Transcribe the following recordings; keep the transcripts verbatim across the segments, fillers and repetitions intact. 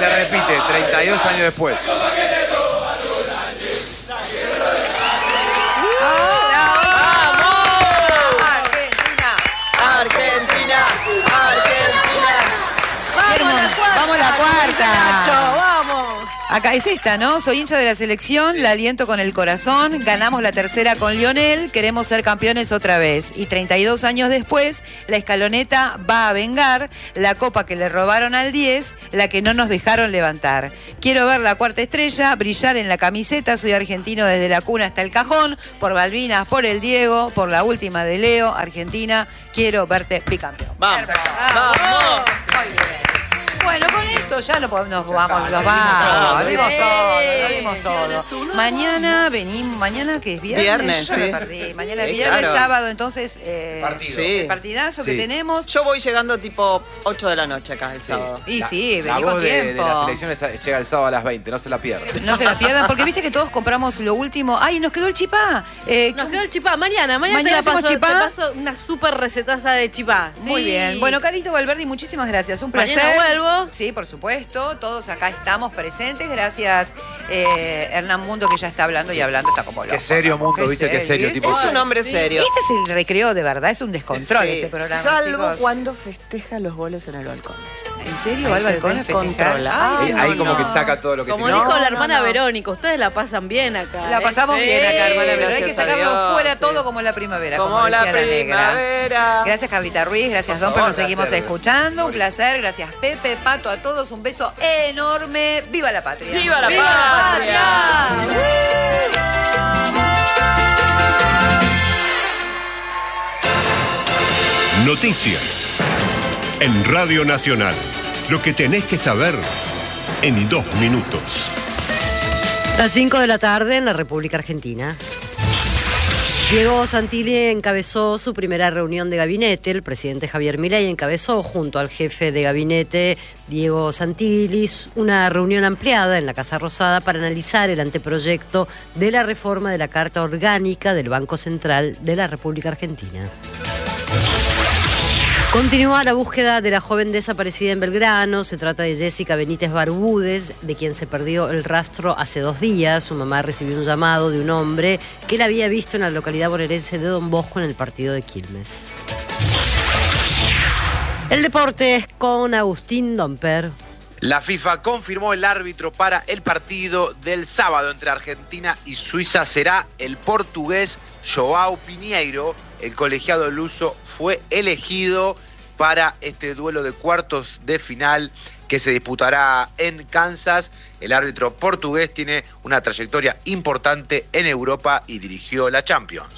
se repite treinta y dos años después. Argentina, Argentina. Vamos, la cuarta. Vamos la cuarta. Nacho, vamos. Acá es esta, ¿no? Soy hincha de la selección, la aliento con el corazón, ganamos la tercera con Lionel, queremos ser campeones otra vez. Y treinta y dos años después, la escaloneta va a vengar la copa que le robaron al diez, la que no nos dejaron levantar. Quiero ver la cuarta estrella, brillar en la camiseta, soy argentino desde la cuna hasta el cajón, por Balvinas, por el Diego, por la última de Leo, Argentina, quiero verte bicampeón. Vamos, vamos. Muy bien. Bueno, con esto ya no podemos, nos vamos, nos vamos, lo dimos todo, lo dimos todo. Mañana venimos, mañana que es viernes, viernes yo sí. me perdí. Mañana es Sí, viernes, claro. sábado, entonces eh, Partido. Sí. el partidazo Sí. que tenemos. Yo voy llegando tipo ocho de la noche acá el sábado. Y La- sí, la vení con voz de, de tiempo. la selección está- llega el sábado a las veinte, no se la pierdan. No se la pierdan, porque viste que todos compramos lo último. ¡Ay, nos quedó el chipá! Eh, Nos quedó el chipá. Mañana, mañana, Mañana te la hacemos paso, chipá. te paso una súper recetaza de chipá. Muy Sí. bien. Bueno, Carito Valverdi, muchísimas gracias. Un placer. Mañana vuelvo. Sí, por supuesto. Todos acá estamos presentes. Gracias, eh, Hernán Mundo, que ya está hablando y hablando. Está como loco. Qué serio, Mundo, viste, qué serio, ¿viste? tipo. Es un hombre Sí. serio. Este es el recreo de verdad, es un descontrol Sí, este programa, salvo chicos. cuando festeja los goles en el balcón. ¿En serio? Ahí ¿Va al se balcón a festejar? descontrola. Ay, Ahí, no, ahí como no. que saca todo lo que Como tiene. dijo No, la no, hermana no. Verónica, ustedes la pasan bien acá. La ¿eh? pasamos Sí. bien acá, hermana, pero hay que gracias a sacarlo Dios, fuera sí. todo como la primavera. Como, Como la decía la negra. primavera. Gracias, Carlita Ruiz. Gracias, Por Don, favor, nos seguimos placer. escuchando. Un placer. Gracias, Pepe, Pato, a todos. Un beso enorme. ¡Viva la patria! ¡Viva la ¡Viva patria! la patria! Noticias. En Radio Nacional. Lo que tenés que saber en dos minutos. Las cinco de la tarde en la República Argentina. Diego Santilli encabezó su primera reunión de gabinete. El presidente Javier Milei encabezó junto al jefe de gabinete Diego Santilli una reunión ampliada en la Casa Rosada para analizar el anteproyecto de la reforma de la Carta Orgánica del Banco Central de la República Argentina. Continúa la búsqueda de la joven desaparecida en Belgrano. Se trata de Jessica Benítez Barbúdez, de quien se perdió el rastro hace dos días. Su mamá recibió un llamado de un hombre que la había visto en la localidad bonaerense de Don Bosco en el partido de Quilmes. El deporte es con Agustín Domper. La FIFA confirmó el árbitro para el partido del sábado entre Argentina y Suiza. Será el portugués João Pinheiro. El colegiado luso fue elegido para este duelo de cuartos de final que se disputará en Kansas. El árbitro portugués tiene una trayectoria importante en Europa y dirigió la Champions.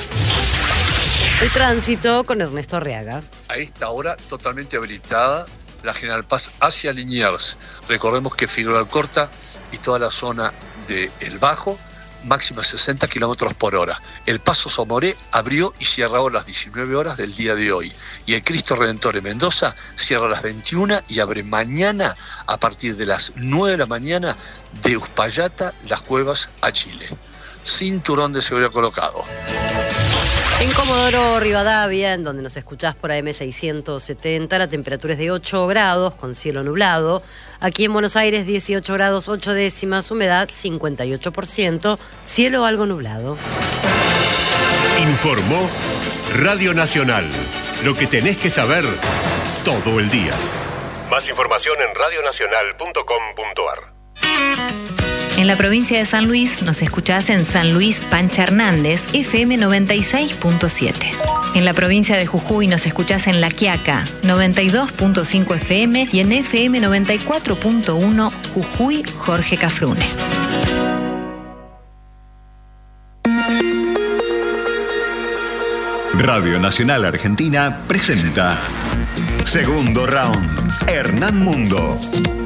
El tránsito con Ernesto Arriaga. A esta hora totalmente habilitada la General Paz hacia Liniers. Recordemos que Figueroa Alcorta y toda la zona de El Bajo, máxima sesenta kilómetros por hora. El Paso Somoré abrió y cerró a las diecinueve horas del día de hoy. Y el Cristo Redentor en Mendoza cierra a las veintiuna y abre mañana a partir de las nueve de la mañana de Uspallata, Las Cuevas a Chile. Cinturón de seguridad colocado. En Comodoro Rivadavia, en donde nos escuchás por A M seiscientos setenta, la temperatura es de ocho grados con cielo nublado. Aquí en Buenos Aires, dieciocho grados ocho décimas, humedad cincuenta y ocho por ciento, cielo algo nublado. Informó Radio Nacional. Lo que tenés que saber todo el día. Más información en radionacional punto com punto ar. En la provincia de San Luis nos escuchás en San Luis Pancha Hernández, F M noventa y seis punto siete. En la provincia de Jujuy nos escuchás en La Quiaca, noventa y dos punto cinco F M y en F M noventa y cuatro punto uno Jujuy Jorge Cafrune. Radio Nacional Argentina presenta Segundo Round. Hernán Mundo.